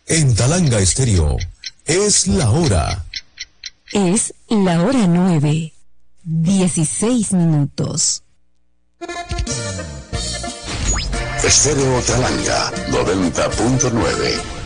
En Talanga Estéreo, es la hora. Es la hora 9:16. Estéreo Talanga 90.9.